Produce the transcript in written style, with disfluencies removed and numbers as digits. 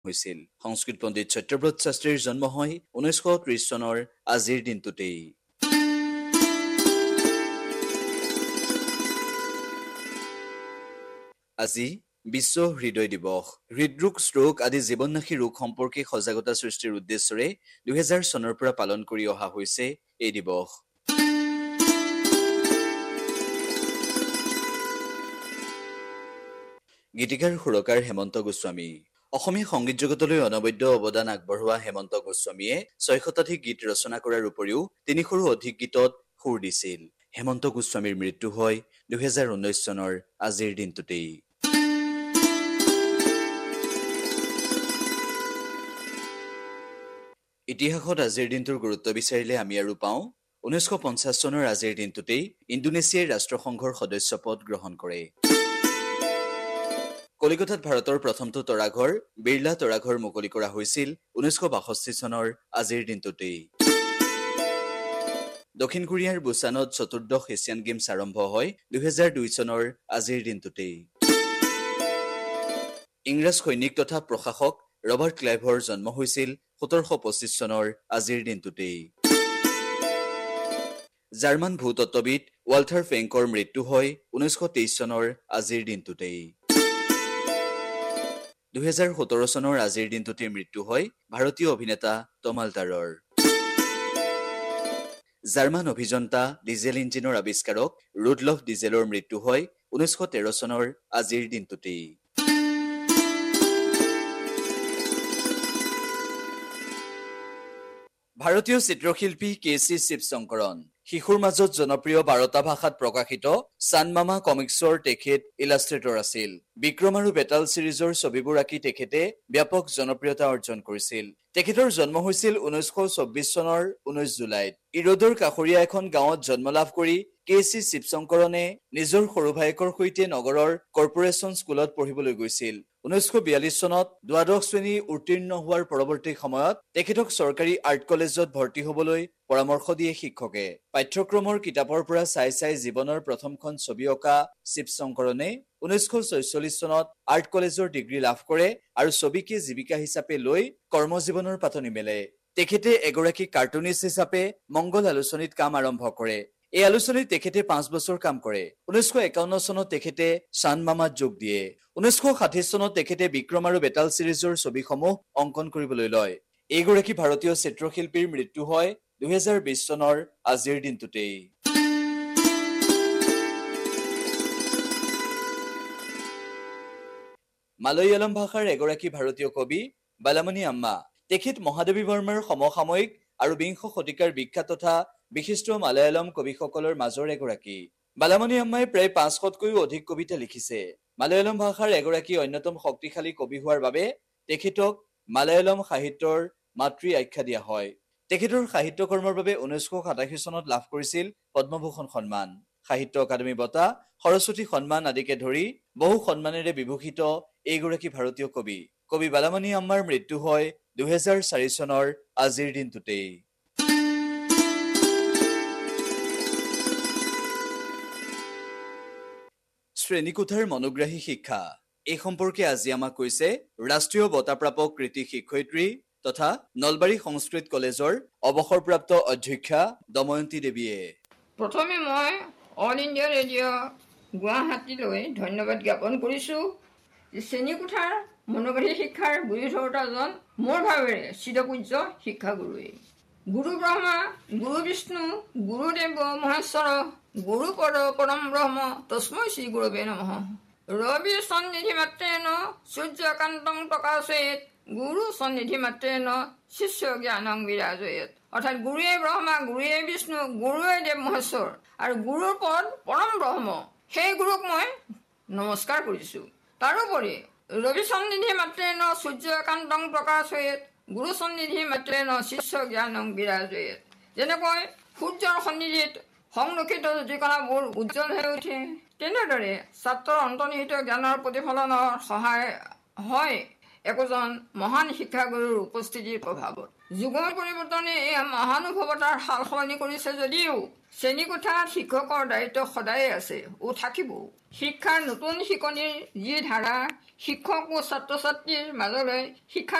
হৈছিল। সংস্কৃত পণ্ডিত সত্যব্ৰত শাস্ত্ৰীৰ জন্ম হয় 1930 চনৰ আজিৰ দিনটোতেই। আজি বিশ্ব হৃদয় দিৱস। হৃদৰোগ, ষ্ট্ৰোক আদি জীৱননাশী ৰোগ সম্পৰ্কে সজাগতা সৃষ্টিৰ উদ্দেশ্যৰে 2000 চনৰ পৰা পালন কৰি অহা হৈছে এই দিৱস। গীতিকাৰ সুৰকাৰ হেমন্ত গোস্বামী। অসমীয়া সংগীত জগতলৈ অনবদ্য অৱদান আগবঢ়োৱা হেমন্ত গোস্বামীয়ে 6 শতাধিক গীত ৰচনা কৰাৰ উপৰিও 300ৰো অধিক গীতত সুৰ দিছিল। হেমন্ত গোস্বামীৰ মৃত্যু হয় 2019 চনৰ আজিৰ দিনটোতেই। ইতিহাসত আজিৰ দিনটোৰ গুৰুত্ব বিচাৰিলে আমি আৰু পাওঁ 1950 চনৰ আজিৰ দিনটোতেই ইণ্ডোনেছিয়াই ৰাষ্ট্ৰসংঘৰ সদস্য পদ গ্ৰহণ কৰে। কলিকতাত ভাৰতৰ প্ৰথমটো তৰাঘৰ বিৰলা তৰাঘৰ মুকলি কৰা হৈছিল 1962 চনৰ আজিৰ দিনটোতেই। দক্ষিণ কোৰিয়াৰ বুছানত চতুৰ্দশ এছিয়ান গেমছ আৰম্ভ হয় 2002 চনৰ আজিৰ দিনটোতেই। ইংৰাজ সৈনিক তথা প্ৰশাসক ৰবাৰ্ট ক্লাইভৰ জন্ম হৈছিল 1725 চনৰ আজিৰ দিনটোতেই। জাৰ্মান ভূতত্ত্ববিদ ৱাল্টাৰ ফেংকৰ মৃত্যু হয় 1923 চনৰ আজিৰ দিনটোতেই। 2017 চনৰ আজিৰ দিনটোতে মৃত্যু হয় ভাৰতীয় অভিনেতা টম আল্টাৰৰ। জাৰ্মান অভিযন্তা ডিজেল ইঞ্জিনৰ আৱিষ্কাৰক ৰুডলফ ডিজেলৰ মৃত্যু হয় 1913 চনৰ আজিৰ দিনটোতেই। ভাৰতীয় চিত্ৰশিল্পী কে.চি. শিৱশংকৰণ। শিশুৰ মাজত জনপ্ৰিয় 12টা ভাষাত প্ৰকাশিত চানমামা কমিক্সৰ তেখেত ইলাষ্ট্ৰেটৰ আছিল। বিক্ৰম আৰু বেতাল ছিৰিজৰ ছবিবোৰ আঁকি তেখেতে ব্যাপক জনপ্ৰিয়তা অৰ্জন কৰিছিল। তেখেতৰ জন্ম হৈছিল 1924 চনৰ 19 জুলাইত। ইৰোডৰ কাষৰীয়া এখন গাঁৱত জন্ম লাভ কৰি কে.চি. শিৱশংকৰণে নিজৰ সৰু ভায়েকৰ সৈতে নগৰৰ কৰ্পৰেচন স্কুলত পঢ়িবলৈ গৈছিল। 1942 চনত দ্বাদশ শ্ৰেণী উত্তীৰ্ণ হোৱাৰ পৰৱৰ্তী সময়ত তেখেতক চৰকাৰী আৰ্ট কলেজত ভৰ্তি হ'বলৈ পৰামৰ্শ দিয়ে শিক্ষকে। পাঠ্যক্ৰমৰ কিতাপৰ পৰা চাই জীৱনৰ প্ৰথমখন ছবি অঁকা শিৱশংকৰণে 1946 চনত আৰ্ট কলেজৰ ডিগ্ৰী লাভ কৰে আৰু ছবিকে জীৱিকা হিচাপে লৈ কৰ্মজীৱনৰ পাতনি মেলে। তেখেতে এগৰাকী কাৰ্টুনিষ্ট হিচাপে মংগল আলোচনীত কাম আৰম্ভ কৰে। এই আলোচনীত তেখেতে 5 বছৰ কাম কৰে। 1951 চনত তেখেতে চানমামাত যোগ দিয়ে। 1960 চনত তেখেতে বিক্ৰম আৰু বেতাল ছিৰিজৰ ছবিসমূহ অংকন কৰিবলৈ লয়। এইগৰাকী ভাৰতীয় চিত্ৰশিল্পীৰ মৃত্যু হয় 2020 চনৰ আজিৰ দিনটোতেই। মালয়ালম ভাষাৰ এগৰাকী ভাৰতীয় কবি বালামণি আম্মা। তেখেত মহাদেৱী বৰ্মাৰ সমসাময়িক আৰু 20শ শতিকাৰ বিখ্যাত তথা বিশিষ্ট মালয়ালম কবিসকলৰ মাজৰ এগৰাকী। বালামণি আম্মাই প্ৰায় 500তকৈও অধিক কবিতা লিখিছে। মালয়ালম ভাষাৰ এগৰাকী অন্যতম শক্তিশালী কবি হোৱাৰ বাবে তেখেতক মালয়ালম সাহিত্যৰ মাতৃ আখ্যা দিয়া হয়। তেখেতৰ সাহিত্য কৰ্মৰ বাবে 1987 চনত লাভ কৰিছিল পদ্মভূষণ সন্মান, সাহিত্য অকাডেমী বঁটা, সৰস্বতী সন্মান আদিকে ধৰি বহু সন্মানেৰে বিভূষিত এইগৰাকী ভাৰতীয় কবি। কবি বালামণি আম্মাৰ মৃত্যু হয় 2004 চনৰ আজিৰ দিনটোতেই। শ্ৰেণীকোঠাৰ মনোগ্ৰাহী শিক্ষা। এই সম্পৰ্কে আজি আমাক কৈছে ৰাষ্ট্ৰীয় বঁটাপ্ৰাপক কৃতি শিক্ষয়িত্ৰী তথা নলবাৰী সংস্কৃত কলেজৰ অৱসৰপ্ৰাপ্ত অধ্যক্ষা দময়ন্তী দেৱীয়ে। প্ৰথমে মই অল ইণ্ডিয়া ৰেডিঅ' গুৱাহাটীলৈ ধন্যবাদ জ্ঞাপন কৰিছোঁ। শ্ৰেণীকোঠাৰ মনোগ্ৰাহী শিক্ষাৰ গুৰি ধৰোতাজন মোৰ ভাৱেৰে চিৰপূজ্য শিক্ষাগুৰুৱেই। গুৰু ব্ৰহ্মা, গুৰু বিষ্ণু, গুৰুদেৱ মহেশ্বৰ, গুৰু পদ পৰম ব্ৰহ্ম তস্मै শ্ৰী গুৰৱে নমঃ। ৰবি সন্নিধি মাত্ৰেন সূৰ্যকান্তং প্ৰকাশয়েত, গুৰু সন্নিধি মাত্ৰেন শিষ্য জ্ঞানং বিৰাজয়েত। অৰ্থাৎ গুৰুৱে ব্ৰহ্মা, গুৰুৱে বিষ্ণু, গুৰুৱে দেৱ মহেশ্বৰ আৰু গুৰুৰ পদ পৰম ব্ৰহ্ম, সেই গুৰুক মই নমস্কাৰ কৰিছোঁ। তাৰোপৰি ৰবি সন্নিধি মাত্ৰেন সূৰ্যকান্তং প্ৰকাশয়েত, গুৰু সন্নিধি মাত্ৰেন শিষ্য জ্ঞানং বিৰাজয়েত। যেনেকৈ সূৰ্যৰ সন্নিধিত সংৰক্ষিত জ্যোতিকণাবোৰ উজ্জ্বল হৈ উঠে, তেনেদৰে ছাত্ৰৰ অন্তৰ্নিহিত জ্ঞানৰ প্ৰতিফলনৰ সহায় হয় একোজন মহান শিক্ষাগুৰুৰ উপস্থিতিৰ প্ৰভাৱত। যুগৰ পৰিৱৰ্তনে এই মহানুভৱতাৰ সাল সলনি কৰিছে যদিও শ্ৰেণীকোঠাত শিক্ষকৰ দায়িত্ব সদায়ে আছে ও থাকিবও। শিক্ষাৰ নতুন শিকনিৰ যি ধাৰা শিক্ষক ও ছাত্ৰ ছাত্ৰীৰ মাজলৈ শিক্ষা